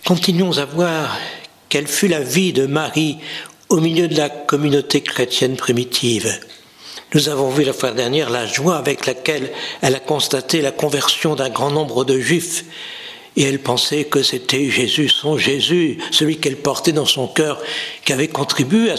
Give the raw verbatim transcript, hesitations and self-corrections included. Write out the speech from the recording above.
Continuons à voir quelle fut la vie de Marie au milieu de la communauté chrétienne primitive. Nous avons vu la fois dernière la joie avec laquelle elle a constaté la conversion d'un grand nombre de Juifs. Et elle pensait que c'était Jésus, son Jésus, celui qu'elle portait dans son cœur, qui avait contribué à